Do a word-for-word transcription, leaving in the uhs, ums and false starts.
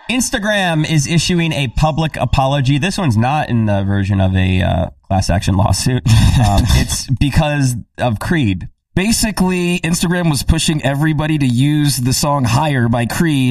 Instagram is issuing a public apology. This one's not in the version of a uh, class action lawsuit. Um, it's because of Creed. Basically, Instagram was pushing everybody to use the song Higher by Creed